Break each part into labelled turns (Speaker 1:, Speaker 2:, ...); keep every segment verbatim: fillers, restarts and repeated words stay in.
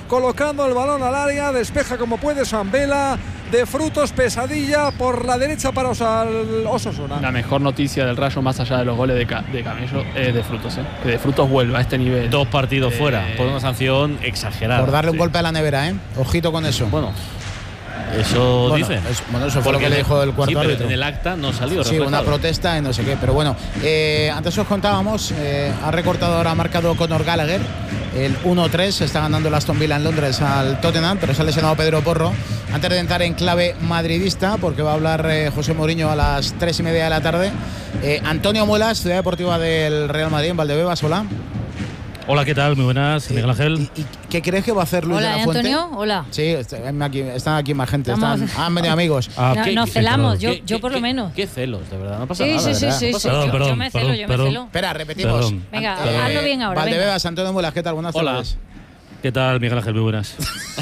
Speaker 1: colocando el balón al área, despeja como puede Sambela. De Frutos, pesadilla por la derecha para Osal, Osasuna.
Speaker 2: La mejor noticia del Rayo, más allá de los goles de, ca de Camello, es de Frutos, ¿eh? Que de Frutos vuelva a este nivel.
Speaker 3: Dos partidos
Speaker 2: eh,
Speaker 3: fuera, por una sanción exagerada.
Speaker 4: Por darle un
Speaker 3: sí.
Speaker 4: golpe a la nevera, ¿eh? Ojito con eso.
Speaker 3: Bueno, eso
Speaker 4: bueno,
Speaker 3: dice.
Speaker 4: Es, bueno, eso fue lo que le dijo el cuarto
Speaker 3: sí, pero
Speaker 4: árbitro.
Speaker 3: en el acta no salió.
Speaker 4: Sí,
Speaker 3: reflejado.
Speaker 4: una protesta y no sé qué. Pero bueno, eh, antes os contábamos, eh, ha recortado ahora, ha marcado Conor Gallagher. El uno tres, está ganando el Aston Villa en Londres al Tottenham, pero se ha lesionado Pedro Porro. Antes de entrar en clave madridista, porque va a hablar eh, José Mourinho a las tres y media de la tarde. Eh, Antonio Muelas, Ciudad Deportiva del Real Madrid, en Valdebebas, hola.
Speaker 5: Hola, ¿qué tal? Muy buenas,
Speaker 4: Eh,
Speaker 5: Miguel Ángel.
Speaker 4: ¿Y, y qué crees que va a hacer Luis
Speaker 6: Hola,
Speaker 4: de la Fuente?
Speaker 6: Antonio, hola.
Speaker 4: Sí, están aquí, están aquí más gente,
Speaker 6: Estamos-
Speaker 4: están, han venido amigos.
Speaker 5: Ah,
Speaker 6: No,
Speaker 5: ¿qué-
Speaker 6: nos
Speaker 5: qué-
Speaker 6: celamos,
Speaker 5: perdón,
Speaker 6: yo,
Speaker 3: ¿Qué-
Speaker 6: yo
Speaker 3: qué-
Speaker 6: por lo
Speaker 3: qué-
Speaker 6: menos.
Speaker 3: Qué celos, de verdad. No pasa
Speaker 6: Sí,
Speaker 3: nada.
Speaker 6: sí, sí,
Speaker 3: ¿verdad?
Speaker 6: sí,
Speaker 3: No
Speaker 6: sí.
Speaker 3: pasa nada.
Speaker 6: Yo,
Speaker 5: Perdón,
Speaker 6: yo me celo,
Speaker 5: perdón,
Speaker 6: yo me
Speaker 5: perdón.
Speaker 6: celo.
Speaker 4: Espera, repetimos.
Speaker 5: Perdón.
Speaker 6: Venga,
Speaker 4: Eh,
Speaker 6: hazlo bien ahora. venga.
Speaker 4: Valdebebas, Antonio Muelas, ¿qué tal? Buenas
Speaker 3: Hola.
Speaker 4: tardes.
Speaker 5: ¿Qué tal, Miguel Ángel? Muy buenas.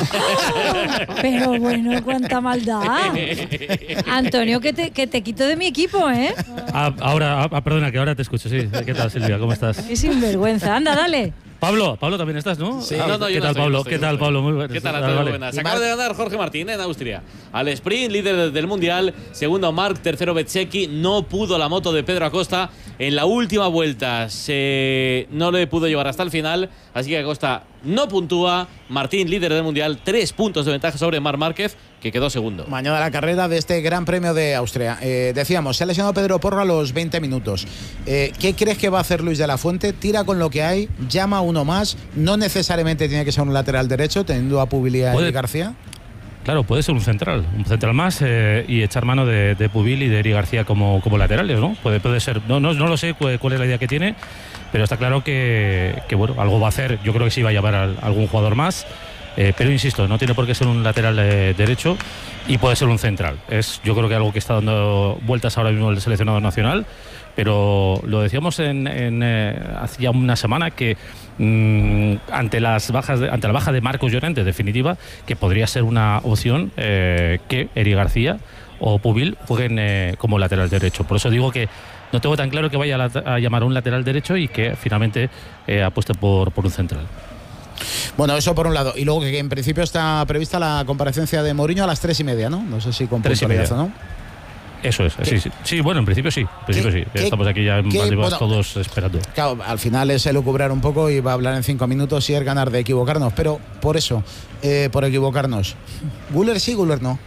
Speaker 6: Pero bueno, cuánta maldad. Antonio, que te, que te quito de mi equipo, ¿eh?
Speaker 5: Ah, ahora, ah, perdona, que ahora te escucho, sí. ¿Qué tal, Silvia? ¿Cómo estás?
Speaker 6: Qué sinvergüenza. Anda, dale.
Speaker 5: Pablo, Pablo también estás, ¿no?
Speaker 3: Sí.
Speaker 5: Ah,
Speaker 3: No, no, yo
Speaker 5: ¿Qué
Speaker 3: no
Speaker 5: tal,
Speaker 3: estoy,
Speaker 5: Pablo?
Speaker 3: no estoy,
Speaker 5: ¿Qué
Speaker 3: no
Speaker 5: tal,
Speaker 3: estoy.
Speaker 5: Pablo? Muy buenas.
Speaker 3: ¿Qué tal?
Speaker 5: Ah,
Speaker 3: Antonio?
Speaker 5: vale.
Speaker 3: Buenas.
Speaker 4: Y
Speaker 3: Acaba
Speaker 4: Mar-
Speaker 3: de ganar Jorge Martín en Austria. Al sprint, líder del mundial. Segundo Marc, tercero Bezzecchi. No pudo la moto de Pedro Acosta. En la última vuelta se... no le pudo llevar hasta el final. Así que Acosta no puntúa. Martín, líder del mundial. Tres puntos de ventaja sobre Marc Márquez, que quedó segundo.
Speaker 4: Mañana la carrera de este Gran Premio de Austria. Eh, decíamos, se ha lesionado Pedro Porro a los veinte minutos. Eh, ¿Qué crees que va a hacer Luis de la Fuente? Tira con lo que hay, llama a uno más. No necesariamente tiene que ser un lateral derecho, teniendo a Pubilia y García.
Speaker 5: Claro, puede ser un central, un central más eh, y echar mano de, de Pubil y de Eri García como, como laterales, ¿no? Puede, puede ser, no, no, no lo sé cuál, cuál es la idea que tiene, pero está claro que, que bueno, algo va a hacer. Yo creo que sí va a llamar a algún jugador más, eh, pero insisto, no tiene por qué ser un lateral eh, derecho y puede ser un central. Es, yo creo que algo que está dando vueltas ahora mismo el seleccionado nacional, pero lo decíamos en, en eh, hace ya una semana que mmm, ante las bajas de, ante la baja de Marcos Llorente, definitiva, que podría ser una opción eh, que Eri García o Pubil jueguen eh, como lateral derecho. Por eso digo que no tengo tan claro que vaya a, la, a llamar a un lateral derecho y que finalmente eh, apueste por, por un central.
Speaker 4: Bueno, eso por un lado. Y luego que, que en principio está prevista la comparecencia de Mourinho a las tres y media, ¿no? No sé si con
Speaker 5: Tres y
Speaker 4: puntualidad
Speaker 5: media.
Speaker 4: o no.
Speaker 5: Eso es, sí, sí. Sí, bueno, en principio sí. En principio sí.
Speaker 4: qué-
Speaker 5: Estamos aquí ya en
Speaker 4: qué-
Speaker 5: Valdebebas
Speaker 4: bueno,
Speaker 5: todos esperando.
Speaker 4: Claro, al final es elucubrar un poco y va a hablar en cinco minutos y es ganar de equivocarnos. Pero por eso, eh, por equivocarnos. ¿Guller sí, Guller no?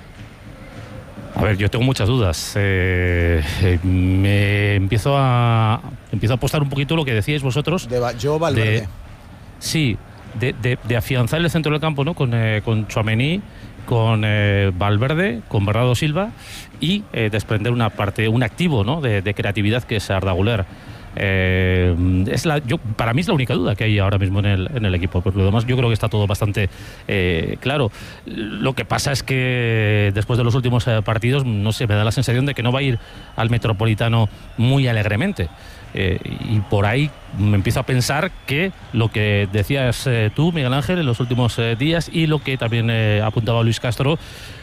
Speaker 5: A ver, yo tengo muchas dudas. Eh, eh, me empiezo a empiezo a apostar un poquito lo que decíais vosotros.
Speaker 4: De Va- yo Valverde.
Speaker 5: De- sí, de, de- de afianzar el centro del campo, ¿no? Con, eh, con Tchouaméni, con eh, Valverde, con Bernardo Silva y eh, desprender una parte, un activo, ¿no? de, de creatividad que es Arda Güler. Eh, es la, yo, para mí es la única duda que hay ahora mismo en el, en el equipo. Por lo demás, yo creo que está todo bastante eh, claro. Lo que pasa es que después de los últimos eh, partidos, no sé, me da la sensación de que no va a ir al Metropolitano muy alegremente. Eh, y por ahí me empiezo a pensar que lo que decías eh, tú, Miguel Ángel, en los últimos eh, días y lo que también eh, apuntaba Luis Castro,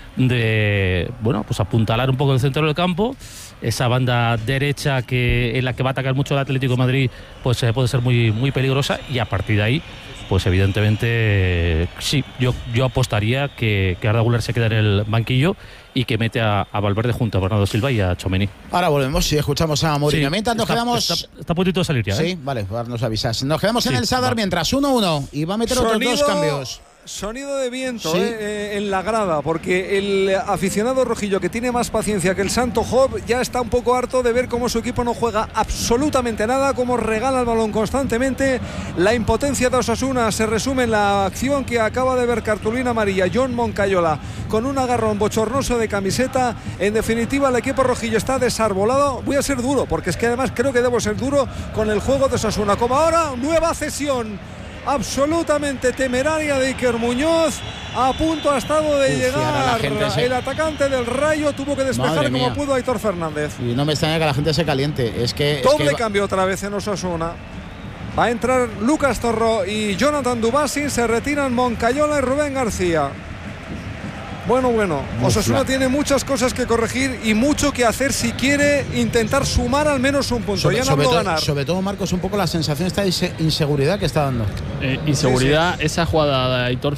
Speaker 5: de bueno, pues apuntalar un poco el centro del campo, esa banda derecha que en la que va a atacar mucho el Atlético de Madrid, pues eh, puede ser muy muy peligrosa, y a partir de ahí, pues evidentemente eh, sí, yo yo apostaría que, que Arda Güler se queda en el banquillo y que mete a, a Valverde junto a Bernardo Silva y a Tchouaméni.
Speaker 4: Ahora volvemos y escuchamos a Mourinho.
Speaker 5: Sí,
Speaker 4: Mientras nos
Speaker 5: está,
Speaker 4: quedamos...
Speaker 5: Está, está a puntito de salir ya, ¿eh?
Speaker 4: Sí, vale, pues nos avisas. Nos quedamos
Speaker 5: Sí,
Speaker 4: en el Sadar
Speaker 5: va.
Speaker 4: mientras uno uno y va a meter otros dos cambios.
Speaker 1: Sonido de viento
Speaker 4: Sí.
Speaker 1: eh, eh, en la grada, porque el aficionado rojillo, que tiene más paciencia que el Santo Job, ya está un poco harto de ver cómo su equipo no juega absolutamente nada, cómo regala el balón constantemente. La impotencia de Osasuna se resume en la acción que acaba de ver cartulina amarilla John Moncayola con un agarrón bochornoso de camiseta. En definitiva, el equipo rojillo está desarbolado. Voy a ser duro, porque es que además creo que debo ser duro con el juego de Osasuna. Como ahora, nueva cesión absolutamente temeraria de Iker Muñoz. A punto ha estado de
Speaker 4: Uf, y ahora la
Speaker 1: llegar
Speaker 4: gente se-
Speaker 1: el atacante del Rayo, tuvo que despejar
Speaker 4: Madre
Speaker 1: como
Speaker 4: mía.
Speaker 1: pudo Aitor Fernández.
Speaker 4: Y no me extraña que la gente se caliente. Es que... es
Speaker 1: Doble
Speaker 4: que va-
Speaker 1: cambio otra vez en Osasuna. Va a entrar Lucas Torró y Jonathan Dubasi. Se retiran Moncayola y Rubén García. Bueno, bueno, Osasuna tiene muchas cosas que corregir y mucho que hacer si quiere intentar sumar al menos un punto.
Speaker 4: Sobre,
Speaker 1: Ya no
Speaker 4: sobre
Speaker 1: hablo
Speaker 4: todo,
Speaker 1: ganar.
Speaker 4: sobre todo, Marcos, un poco la sensación esta de inse- inseguridad que está dando.
Speaker 2: Eh, inseguridad, esa jugada de Aitor